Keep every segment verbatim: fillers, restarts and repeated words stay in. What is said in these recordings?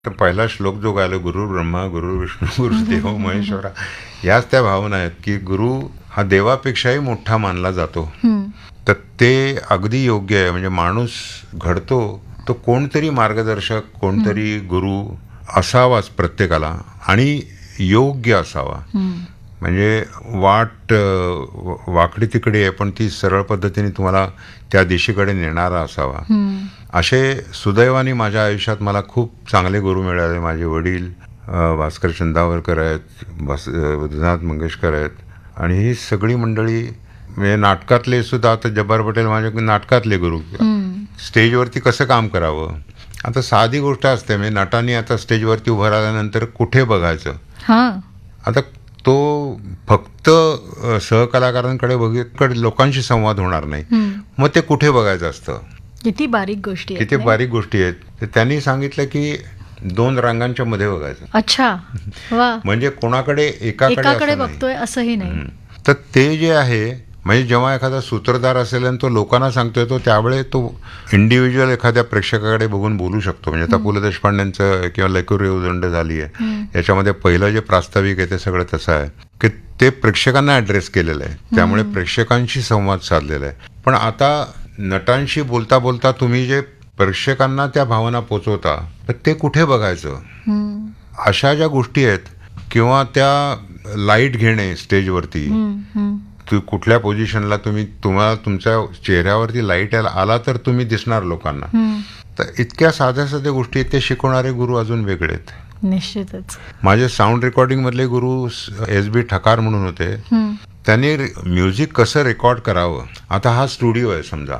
तर पहिला श्लोक जो गायला, गुरु ब्रह्मा गुरु विष्णू गुरुदेव महेश्वरा, याच त्या भावना आहेत की गुरु हा देवापेक्षाही मोठा मानला जातो. तर ते अगदी योग्य आहे. म्हणजे माणूस घडतो तो कोणतरी मार्गदर्शक, कोणतरी गुरु असावाच प्रत्येकाला, आणि योग्य असावा. म्हणजे वाट वाकडी तिकडे आहे पण ती सरळ पद्धतीने तुम्हाला त्या दिशेकडे नेणारा असावा. असे सुदैवाने माझ्या आयुष्यात मला खूप चांगले गुरु मिळाले. माझे वडील भास्कर चंदावरकर आहेत, बद्रीनाथ मंगेशकर आहेत, आणि ही सगळी मंडळी म्हणजे नाटकातले सुद्धा. आता जब्बार पटेल माझे नाटकातले गुरु. स्टेजवरती कसं काम करावं, आता साधी गोष्ट असते. म्हणजे नटाने आता स्टेजवरती उभं राहिल्यानंतर कुठे बघायचं. आता तो फक्त सहकलाकारांकडे बघितकडे लोकांशी संवाद होणार नाही, मग ते कुठे बघायचं असतं. किती बारीक गोष्टी किती बारीक गोष्टी आहेत. तर त्यांनी सांगितलं की दोन रांगांच्या मध्ये बघायचं. अच्छा, वा. म्हणजे कोणाकडे एकाकडे बघतोय असंही नाही. तर ते जे आहे, म्हणजे जेव्हा एखादा सूत्रधार असेल आणि तो लोकांना सांगतोय, तो त्यावेळेस तो इंडिव्हिज्युअल एखाद्या प्रेक्षकाकडे बघून बोलू शकतो. म्हणजे आता पु ल देशपांडेंचं किंवा लैकुरी उदंड झाली आहे, याच्यामध्ये पहिलं जे प्रास्ताविक आहे ते सगळं तसं आहे की ते प्रेक्षकांना ऍड्रेस केलेलं आहे, त्यामुळे प्रेक्षकांशी संवाद साधलेला आहे. पण आता नटांशी बोलता बोलता तुम्ही जे प्रेक्षकांना त्या भावना पोचवता, तर ते कुठे बघायचं. अशा ज्या गोष्टी आहेत, किंवा त्या लाईट घेणे स्टेजवरती, कुठल्या पोझिशनला तुम्ही, तुम्हाला तुमच्या चेहऱ्यावरती लाईट आला तर तुम्ही दिसणार लोकांना. तर इतक्या साध्या साध्या गोष्टी, ते शिकवणारे गुरु अजून वेगळे आहेत. निश्चितच. माझे साऊंड रेकॉर्डिंग मधले गुरु एस बी ठकार म्हणून होते. त्यांनी म्युझिक कसं रेकॉर्ड करावं. आता हा स्टुडिओ आहे समजा,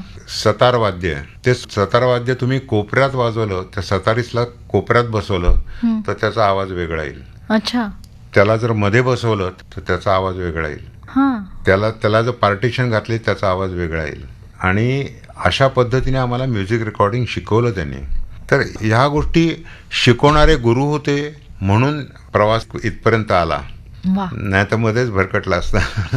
सतार वाद्य आहे, ते सतार वाद्य तुम्ही कोपऱ्यात वाजवलं, त्या सतारीसला कोपऱ्यात बसवलं तर त्याचा आवाज वेगळा येईल. अच्छा. त्याला जर मध्ये बसवलं तर त्याचा आवाज वेगळा येईल. त्याला त्याला जर पार्टिशन घातले त्याचा आवाज वेगळा येईल. आणि अशा पद्धतीने आम्हाला म्युझिक रेकॉर्डिंग शिकवलं त्यांनी. तर ह्या गोष्टी शिकवणारे गुरु होते म्हणून प्रवास इथपर्यंत आला, नाही तर मध्येच भरकटला असता.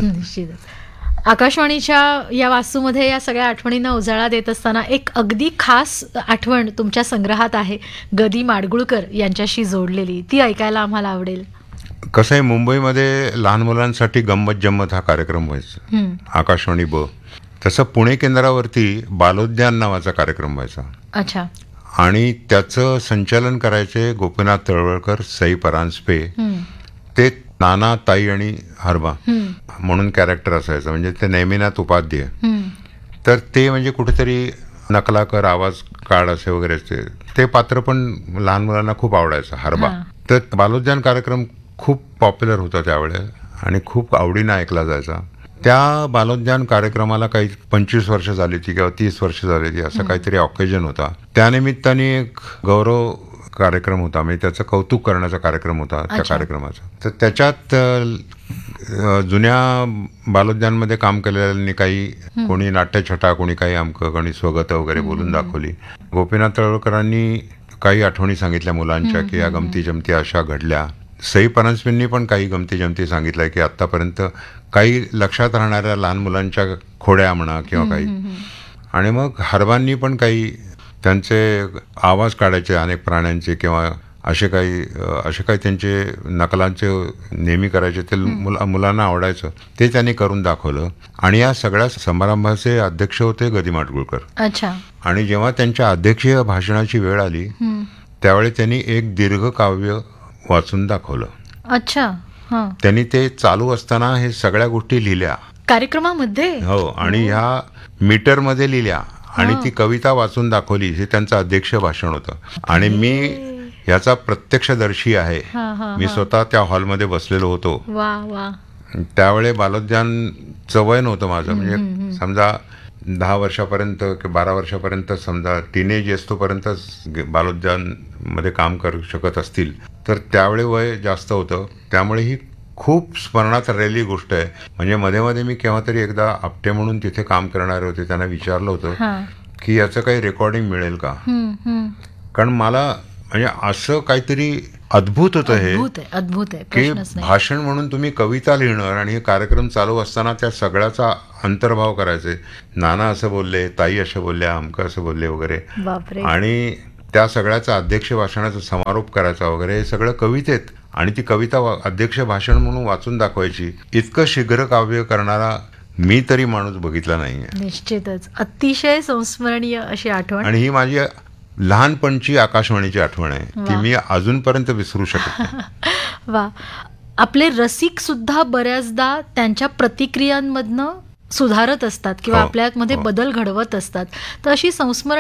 निश्चितच. आकाशवाणीच्या या वास्तूमध्ये या सगळ्या आठवणींना उजाळा देत असताना एक अगदी खास आठवण तुमच्या संग्रहात आहे, ग दी माडगुळकर यांच्याशी जोडलेली. ती ऐकायला आम्हाला आवडेल. कसं आहे, मुंबईमध्ये लहान मुलांसाठी गंमत जम्मत हा कार्यक्रम व्हायचा, आकाशवाणी ब. तसं पुणे केंद्रावरती बालोद्यान नावाचा कार्यक्रम व्हायचा. अच्छा. आणि त्याचं संचालन करायचे गोपीनाथ तळवळकर, सई परांजपे. ते नाना, ताई आणि हरबा म्हणून कॅरेक्टर असायचं. म्हणजे ते नेमिनाथ उपाध्याय. तर ते म्हणजे कुठेतरी नकलाकर, आवाज काढ असे वगैरे असते. ते पात्र पण लहान मुलांना खूप आवडायचं, हरबा. तर बालोद्यान कार्यक्रम खूप पॉप्युलर होता त्यावेळेस आणि खूप आवडीनं ऐकला जायचा. त्या बालोद्यान कार्यक्रमाला काही पंचवीस वर्ष झाली ती किंवा तीस वर्ष झाली ती, असं काहीतरी ऑकेजन होता. त्यानिमित्ताने एक गौरव कार्यक्रम होता, म्हणजे त्याचं कौतुक करण्याचा कार्यक्रम होता त्या कार्यक्रमाचा. तर त्याच्यात जुन्या बालोद्यानमध्ये काम केलेल्यांनी काही, कोणी नाट्यछटा, कोणी काही अमकं, कोणी स्वगत वगैरे बोलून दाखवली. गोपीनाथ तळवळकरांनी काही आठवणी सांगितल्या मुलांच्या, की या गमती जमती अशा घडल्या. सई परांजपेंनी पण काही गमती जमती सांगितल्या, की आतापर्यंत काही लक्षात राहणाऱ्या लहान मुलांच्या खोड्या म्हणा किंवा काही. आणि मग हरबांनी पण काही त्यांचे आवाज काढायचे अनेक प्राण्यांचे, किंवा असे काही असे काही त्यांचे नकलांचे नेहमी करायचे, ते मुला मुलांना आवडायचं. ते त्यांनी करून दाखवलं. आणि या सगळ्या समारंभाचे अध्यक्ष होते ग दी माडगुळकर. अच्छा. आणि जेव्हा त्यांच्या अध्यक्षीय भाषणाची वेळ आली, त्यावेळी त्यांनी एक दीर्घ काव्य वाचून दाखवलं. अच्छा. त्यांनी ते चालू असताना हे सगळ्या गोष्टी लिहिल्या कार्यक्रमामध्ये. हो. आणि ह्या मीटर मध्ये लिहिल्या आणि ती कविता वाचून दाखवली. हे त्यांचं अध्यक्ष भाषण होतं. आणि मी याचा प्रत्यक्षदर्शी आहे. मी स्वतः त्या हॉलमध्ये बसलेलो होतो. त्यावेळे बालोद्यानचं वय नव्हतं माझं. म्हणजे समजा दहा वर्षापर्यंत किंवा बारा वर्षापर्यंत, समजा टीनेज असतोपर्यंत बालोद्यान मध्ये काम करू शकत असतील, तर त्यावेळी वय जास्त होतं. त्यामुळे ही खूप स्मरणात राहिलेली गोष्ट आहे. म्हणजे मध्ये मध्ये मी केव्हा तरी एकदा आपटे म्हणून तिथे काम करणारे होते, त्यांना विचारलं होतं की याचं काही रेकॉर्डिंग मिळेल का. कारण मला म्हणजे असं काहीतरी अद्भुत होतं हे, अद्भुत की भाषण म्हणून तुम्ही कविता लिहिणार आणि हे कार्यक्रम चालू असताना त्या सगळ्याचा अंतर्भाव करायचे. नाना असं बोलले, ताई असं बोलल्या, अमकं असं बोलले वगैरे. आणि त्या सगळ्याचा अध्यक्ष भाषणाचा समारोप करायचा वगैरे हे सगळं कवितेत, आणि ती कविता वा- अध्यक्ष भाषण म्हणून वाचून दाखवायची. इतकं शीघ्र काव्य करणारा मी तरी माणूस बघितला नाहीये. निश्चितच अतिशय संस्मरणीय अशी आठवण. आणि ही माझी लहानपणची आकाशवाणीची आठवण आहे, ती वा. मी अजूनपर्यंत विसरू शकत नाही. वा. आपले रसिक सुद्धा बऱ्याचदा त्यांच्या प्रतिक्रियांमधनं सुधारत असतात किंवा हो, आपल्यामध्ये हो. बदल घडवत असतात. तर अशी संस्मरण